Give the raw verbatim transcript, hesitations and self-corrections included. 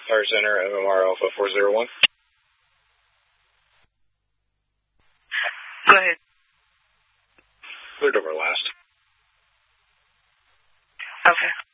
Fire Center, M M R Alpha four zero one. Go ahead. Cleared over last. Okay.